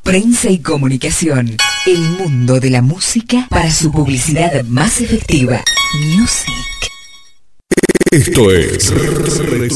Prensa y comunicación. El mundo de la música para su publicidad más efectiva. Music. Esto es